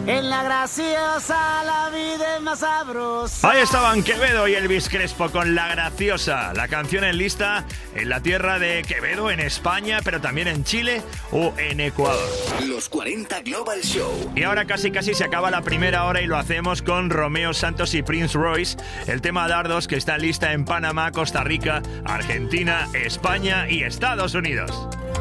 En la graciosa la vida es más sabrosa. Ahí estaban Quevedo y Elvis Crespo con La Graciosa, la canción en lista en la tierra de Quevedo, en España, pero también en Chile o en Ecuador. Los 40 Global Show. Y ahora casi se acaba la primera hora y lo hacemos con Romeo Santos y Prince Royce, el tema Dardos, que está en lista en Panamá, Costa Rica, Argentina, España y Estados Unidos.